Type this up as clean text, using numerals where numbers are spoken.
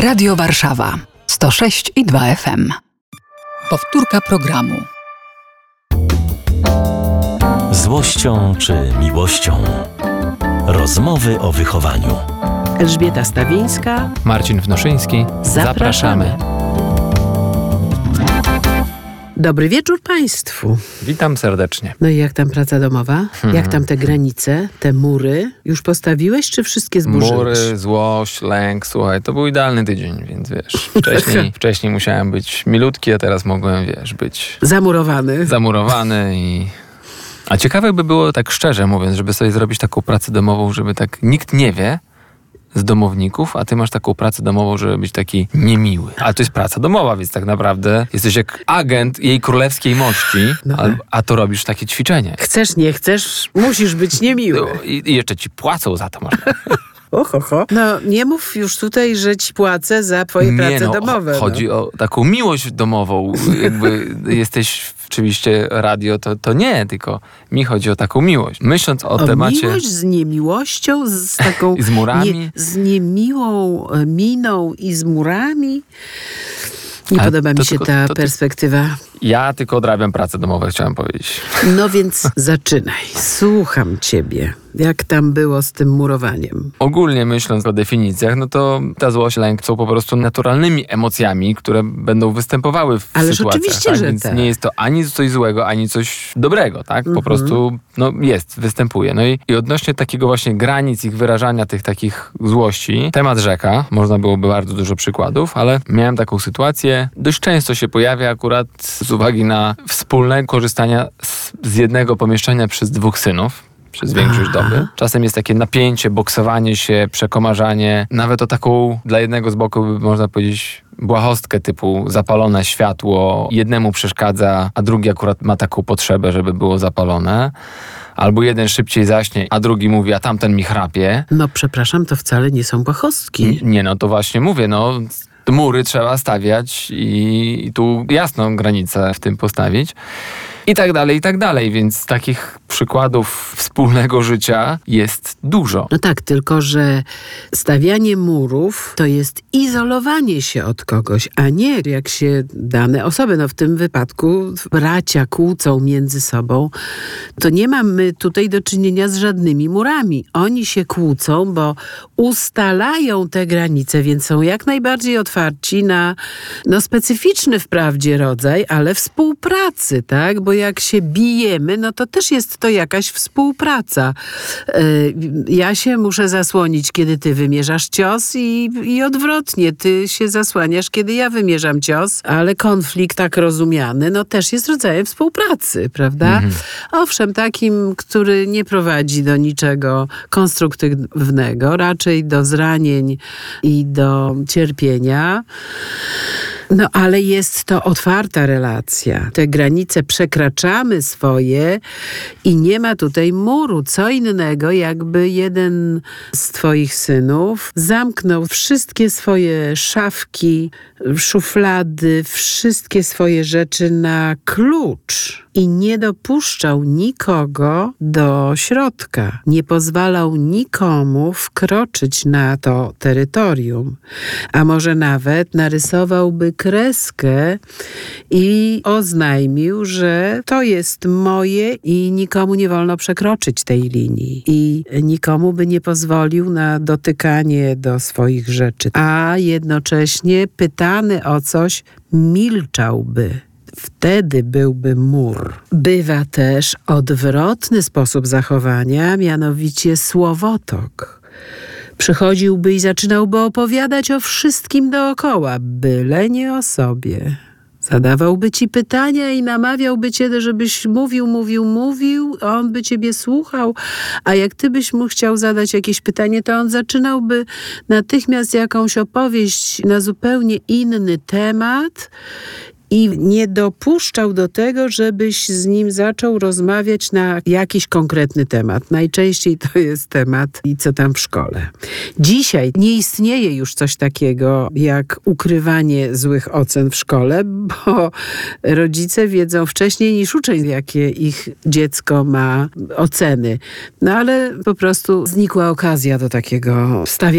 Radio Warszawa 106,2 FM. Powtórka programu. Złością czy miłością? Rozmowy o wychowaniu. Elżbieta Stawińska, Marcin Wnoszyński. Zapraszamy. Dobry wieczór Państwu. Witam serdecznie. No i jak tam praca domowa? Jak tam te granice, te mury? Już postawiłeś, czy wszystkie zburzyłeś? Mury, złość, lęk, słuchaj, to był idealny tydzień, więc wiesz, wcześniej musiałem być milutki, a teraz mogłem, być zamurowany i... A ciekawe by było, tak szczerze mówiąc, żeby sobie zrobić taką pracę domową, żeby tak nikt nie wie z domowników, a ty masz taką pracę domową, żeby być taki niemiły. Ale to jest praca domowa, więc tak naprawdę jesteś jak agent jej królewskiej mości, a to robisz takie ćwiczenie. Chcesz, nie chcesz, musisz być niemiły. No, i jeszcze ci płacą za to można. Ohoho. No nie mów już tutaj, że ci płacę za twoje prace domowe. Chodzi o taką miłość domową. Jakby jesteś oczywiście radio, to nie, tylko mi chodzi o taką miłość. Myśląc o temacie... miłość z niemiłością, z taką... I z murami? Z niemiłą miną i z murami. Nie podoba mi się ta perspektywa. Ja tylko odrabiam pracę domową, chciałem powiedzieć. No więc zaczynaj. Słucham ciebie. Jak tam było z tym murowaniem? Ogólnie myśląc o definicjach, no to ta złość, lęk są po prostu naturalnymi emocjami, które będą występowały w Ależ sytuacjach. oczywiście, tak? że Więc tak. nie jest to ani coś złego, ani coś dobrego, tak? Po prostu występuje. No i odnośnie takiego właśnie granic, ich wyrażania tych takich złości, temat rzeka, można byłoby bardzo dużo przykładów, ale miałem taką sytuację, dość często się pojawia akurat z uwagi na wspólne korzystania z jednego pomieszczenia przez dwóch synów. Przez większość doby. Czasem jest takie napięcie, boksowanie się, przekomarzanie. Nawet o taką dla jednego z boku można powiedzieć błahostkę typu zapalone światło. Jednemu przeszkadza, a drugi akurat ma taką potrzebę, żeby było zapalone. Albo jeden szybciej zaśnie, a drugi mówi, a tamten mi chrapie. No przepraszam, to wcale nie są błahostki. Nie, no to właśnie mówię, mury trzeba stawiać i tu jasną granicę w tym postawić. I tak dalej, więc takich przykładów wspólnego życia jest dużo. No tak, tylko że stawianie murów to jest izolowanie się od kogoś, a nie jak się dane osoby, w tym wypadku bracia kłócą między sobą, to nie mamy tutaj do czynienia z żadnymi murami. Oni się kłócą, bo ustalają te granice, więc są jak najbardziej otwarci na specyficzny wprawdzie rodzaj, ale współpracy, tak? Bo jak się bijemy, to też jest to jakaś współpraca. Ja się muszę zasłonić, kiedy ty wymierzasz cios i odwrotnie. Ty się zasłaniasz, kiedy ja wymierzam cios, ale konflikt tak rozumiany, też jest rodzajem współpracy, prawda? Owszem, takim, który nie prowadzi do niczego konstruktywnego, raczej do zranień i do cierpienia. Ale jest to otwarta relacja. Te granice przekraczamy swoje i nie ma tutaj muru. Co innego, jakby jeden z twoich synów zamknął wszystkie swoje szafki, szuflady, wszystkie swoje rzeczy na klucz i nie dopuszczał nikogo do środka. Nie pozwalał nikomu wkroczyć na to terytorium. A może nawet narysowałby kreskę i oznajmił, że to jest moje i nikomu nie wolno przekroczyć tej linii. I nikomu by nie pozwolił na dotykanie do swoich rzeczy. A jednocześnie pytany o coś milczałby. Wtedy byłby mur. Bywa też odwrotny sposób zachowania, mianowicie słowotok. Przychodziłby i zaczynałby opowiadać o wszystkim dookoła, byle nie o sobie. Zadawałby ci pytania i namawiałby cię, żebyś mówił, a on by ciebie słuchał. A jak ty byś mu chciał zadać jakieś pytanie, to on zaczynałby natychmiast jakąś opowieść na zupełnie inny temat i nie dopuszczał do tego, żebyś z nim zaczął rozmawiać na jakiś konkretny temat. Najczęściej to jest temat i co tam w szkole. Dzisiaj nie istnieje już coś takiego jak ukrywanie złych ocen w szkole, bo rodzice wiedzą wcześniej niż uczeń, jakie ich dziecko ma oceny. Ale po prostu znikła okazja do takiego stawiania